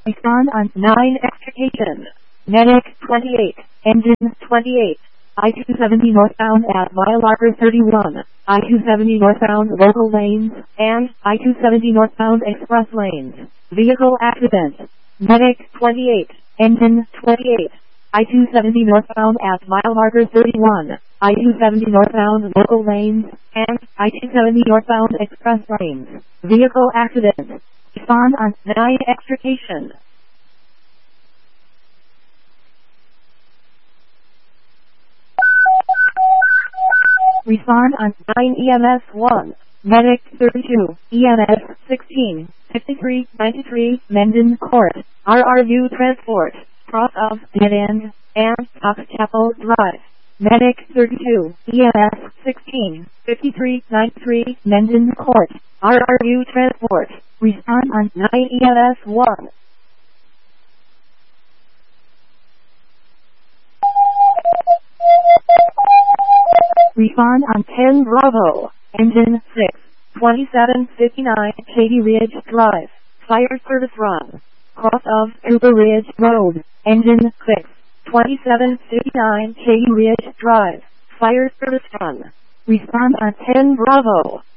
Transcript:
Respond on 9 extrication. Medic 28, engine 28. I-270 northbound at mile marker 31, I-270 northbound local lanes, and I-270 northbound express lanes. Vehicle accident. Medic 28, engine 28. I-270 northbound at mile marker 31, I-270 northbound local lanes, and I-270 northbound express lanes. Vehicle accident. Respond on 9 extrication. Respond on 9 EMS 1, Medic 32, EMS 16, 5393, Menden Court, RRU Transport, cross of Dead End, and Cox Chapel Drive. Medic 32, EMS 16, 5393, Menden Court, RRU Transport. Respond on 9 EMS 1. Respond on 10 Bravo, engine 6, 2759 Shady Ridge Drive, fire service run, cross of Cooper Ridge Road, engine 6, 2759 Shady Ridge Drive, fire service run. Respond on 10 Bravo.